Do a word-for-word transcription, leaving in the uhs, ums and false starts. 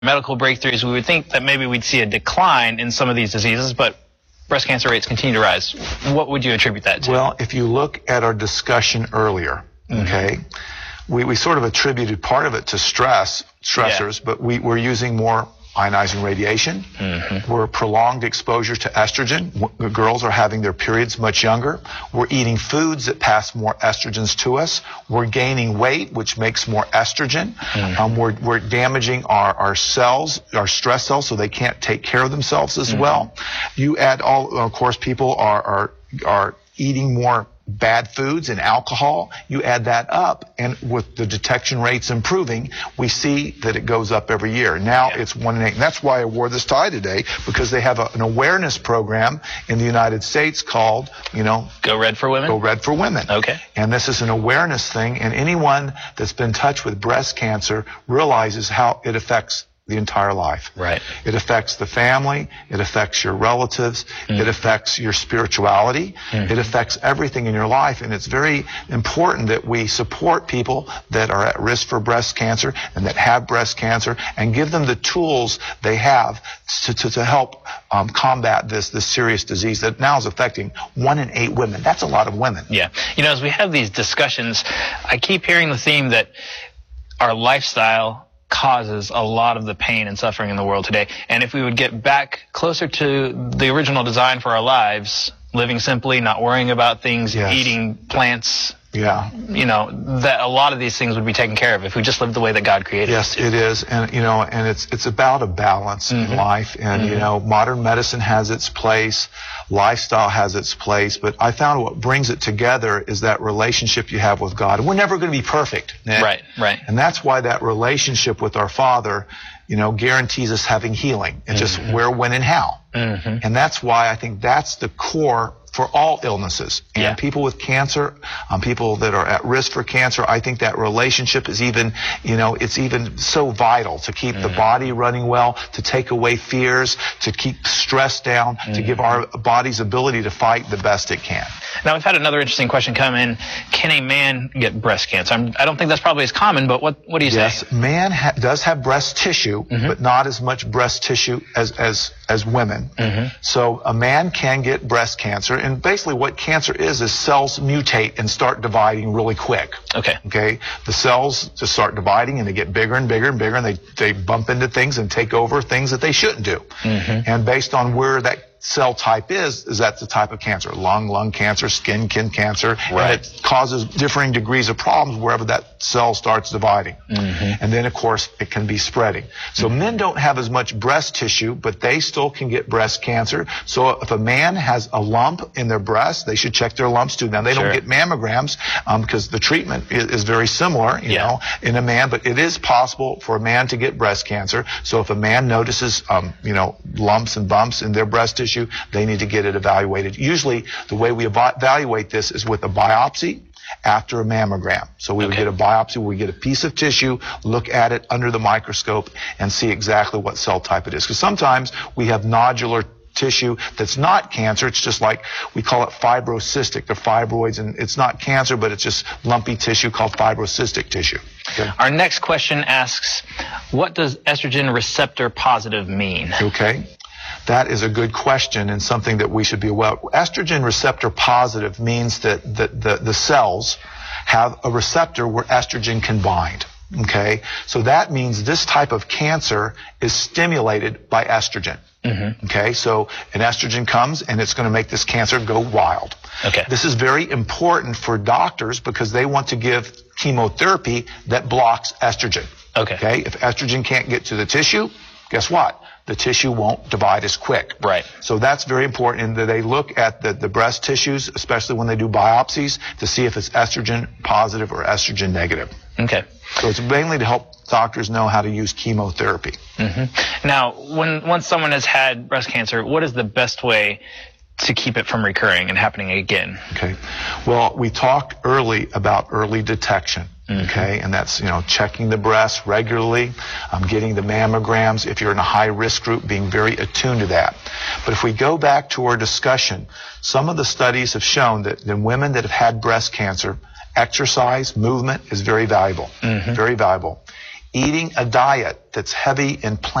medical breakthroughs, we would think that maybe we'd see a decline in some of these diseases, but breast cancer rates continue to rise. What would you attribute that to? Well, if you look at our discussion earlier, mm-hmm. okay, we, we sort of attributed part of it to stress, stressors, yeah. but we, we're using more ionizing radiation. Mm-hmm. We're prolonged exposure to estrogen. W- girls are having their periods much younger. We're eating foods that pass more estrogens to us. We're gaining weight, which makes more estrogen. Mm-hmm. Um, we're, we're damaging our, our cells, our stress cells, so they can't take care of themselves as mm-hmm. well. You add all, of course, people are, are, are eating more bad foods and alcohol. You add that up, and with the detection rates improving, we see that it goes up every year. Now yeah. it's one in eight. And that's why I wore this tie today, because they have a, an awareness program in the United States called, you know, Go Red for Women? Go Red for Women. Okay. And this is an awareness thing, and anyone that's been touched with breast cancer realizes how it affects the entire life. Right. It affects the family. It affects your relatives. Mm. It affects your spirituality. Mm. It affects everything in your life. And it's very important that we support people that are at risk for breast cancer and that have breast cancer, and give them the tools they have to, to, to help um, combat this, this serious disease that now is affecting one in eight women. That's a lot of women. Yeah. You know, as we have these discussions, I keep hearing the theme that our lifestyle causes a lot of the pain and suffering in the world today. And if we would get back closer to the original design for our lives, living simply, not worrying about things, yes. eating plants, yeah, you know, that a lot of these things would be taken care of if we just lived the way that God created yes, us to. It is. And, you know, and it's, it's about a balance mm-hmm. in life. And, mm-hmm. you know, modern medicine has its place. Lifestyle has its place. But I found what brings it together is that relationship you have with God. And we're never going to be perfect, Nick. Right, right. And that's why that relationship with our Father, you know, guarantees us having healing. It's mm-hmm. just where, when, and how. Mm-hmm. And that's why I think that's the core for all illnesses. And yeah. people with cancer, um, people that are at risk for cancer, I think that relationship is even, you know, it's even so vital to keep mm-hmm. the body running well, to take away fears, to keep stress down, mm-hmm. to give our body's ability to fight the best it can. Now, we've had another interesting question come in. Can a man get breast cancer? I'm, I don't think that's probably as common, but what, what do you yes, say? Yes, man ha- does have breast tissue, mm-hmm. but not as much breast tissue as, as, as women. Mm-hmm. So a man can get breast cancer. And basically what cancer is, is cells mutate and start dividing really quick. Okay. Okay. The cells just start dividing and they get bigger and bigger and bigger, and they, they bump into things and take over things that they shouldn't do. Mm-hmm. And based on where that cell type is, is that the type of cancer. Lung, lung cancer, skin, skin cancer. Right. And it causes differing degrees of problems wherever that cell starts dividing. Mm-hmm. And then, of course, it can be spreading. So mm-hmm. men don't have as much breast tissue, but they still can get breast cancer. So if a man has a lump in their breast, they should check their lumps too. Now, they sure. don't get mammograms um, because the treatment is, is very similar, you yeah. know, in a man, but it is possible for a man to get breast cancer. So if a man notices, um, you know, lumps and bumps in their breast tissue, they need to get it evaluated. Usually, the way we ev- evaluate this is with a biopsy after a mammogram. So we okay. would get a biopsy where we get a piece of tissue, look at it under the microscope, and see exactly what cell type it is. Because sometimes we have nodular tissue that's not cancer. It's just like, we call it fibrocystic. They're fibroids, and it's not cancer, but it's just lumpy tissue called fibrocystic tissue. Okay. Our next question asks, what does estrogen receptor positive mean? Okay. That is a good question, and something that we should be aware of. Estrogen receptor positive means that the, the, the cells have a receptor where estrogen can bind. Okay? So that means this type of cancer is stimulated by estrogen. Mm-hmm. Okay? So an estrogen comes and it's going to make this cancer go wild. Okay. This is very important for doctors because they want to give chemotherapy that blocks estrogen. Okay. Okay? If estrogen can't get to the tissue, guess what? The tissue won't divide as quick. Right. So that's very important, and that they look at the, the breast tissues, especially when they do biopsies, to see if it's estrogen positive or estrogen negative. Okay. So it's mainly to help doctors know how to use chemotherapy. Mm-hmm. Now, when once someone has had breast cancer, what is the best way to keep it from recurring and happening again? Okay. Well, we talked early about early detection. Okay, and that's, you know, checking the breast regularly, um, getting the mammograms. If you're in a high-risk group, being very attuned to that. But if we go back to our discussion, some of the studies have shown that in women that have had breast cancer, exercise, movement is very valuable, mm-hmm. very valuable. eating a diet that's heavy in plant